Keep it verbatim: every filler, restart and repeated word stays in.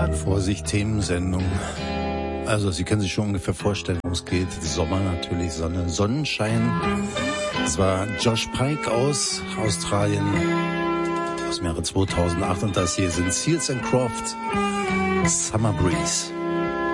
Vorsicht, Themensendung. Also Sie können sich schon ungefähr vorstellen, worum es geht. Sommer natürlich, Sonne, Sonnenschein. Das war Josh Pike aus Australien aus dem Jahre zweitausendacht und das hier sind Seals and Croft, Summer Breeze.